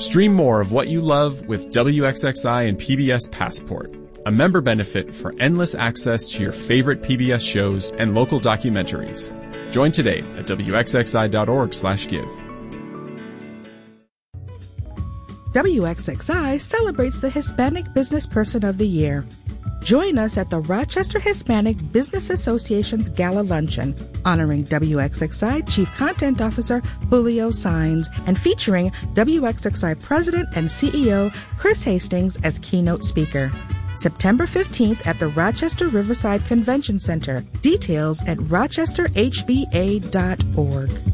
Stream more of what you love with WXXI and PBS Passport, a member benefit for endless access to your favorite PBS shows and local documentaries. Join today at wxxi.org/give. WXXI celebrates the Hispanic Business Person of the Year. Join us at the Rochester Hispanic Business Association's Gala Luncheon, honoring WXXI Chief Content Officer Julio Saenz and featuring WXXI President and CEO Chris Hastings as keynote speaker. September 15th at the Rochester Riverside Convention Center. Details at rochesterhba.org.